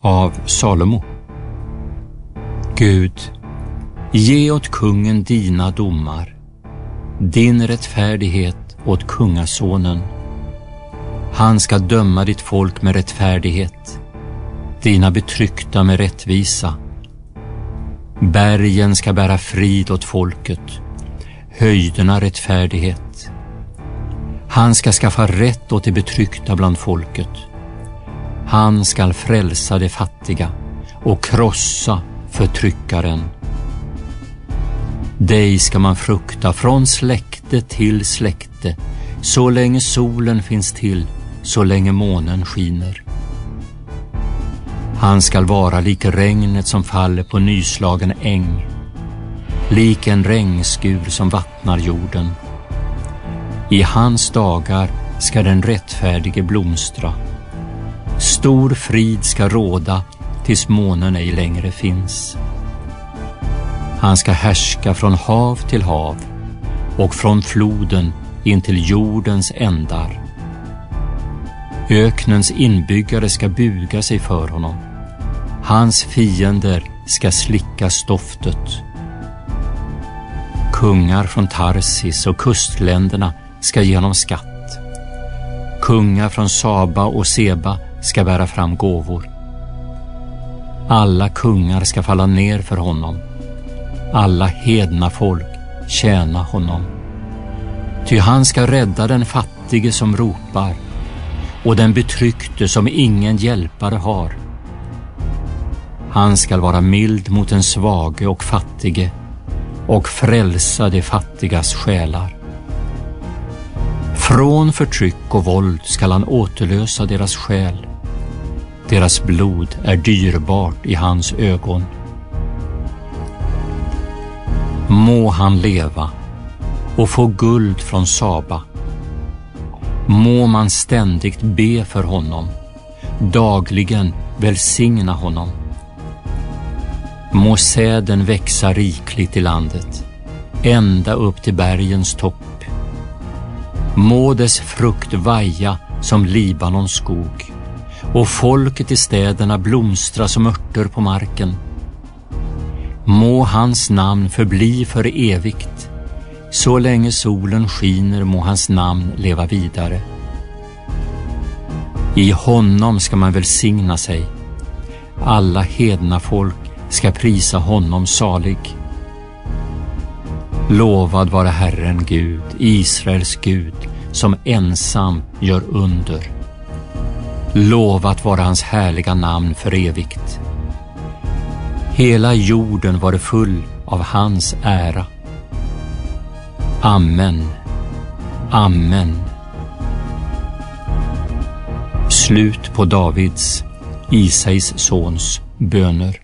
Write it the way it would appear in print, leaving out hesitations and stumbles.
av Salomo. Gud, ge åt kungen dina domar, din rättfärdighet åt kungasonen. Han ska döma ditt folk med rättfärdighet, dina betryckta med rättvisa. Bergen ska bära frid åt folket, höjderna rättfärdighet. Han ska skaffa rätt åt de betryckta bland folket. Han ska frälsa de fattiga och krossa förtryckaren. Dig ska man frukta från släkte till släkte, så länge solen finns till, så länge månen skiner. Han skall vara lik regnet som faller på nyslagen äng, lik en regnskur som vattnar jorden. I hans dagar ska den rättfärdige blomstra. Stor frid ska råda tills månen ej längre finns. Han ska härska från hav till hav och från floden in till jordens ändar. Öknens inbyggare ska buga sig för honom. Hans fiender ska slicka stoftet. Kungar från Tarsis och kustländerna ska ge honom skatt. Kungar från Saba och Seba ska bära fram gåvor. Alla kungar ska falla ner för honom. Alla hedna folk tjäna honom. Ty han ska rädda den fattige som ropar och den betryckte som ingen hjälpare har. Han ska vara mild mot den svage och fattige och frälsa de fattigas själar. Från förtryck och våld ska han återlösa deras själ. Deras blod är dyrbart i hans ögon. Må han leva och få guld från Saba. Må man ständigt be för honom, dagligen välsigna honom. Må säden växa rikligt i landet, ända upp till bergens topp. Må dess frukt vaja som Libanons skog, och folket i städerna blomstra som örter på marken. Må hans namn förbli för evigt, så länge solen skiner må hans namn leva vidare. I honom ska man välsigna sig. Alla hedna folk ska prisa honom salig. Lovad vare Herren Gud, Israels Gud, som ensam gör under. Lovat vara hans härliga namn för evigt. Hela jorden var full av hans ära. Amen. Amen. Slut på Davids, Isais sons, böner.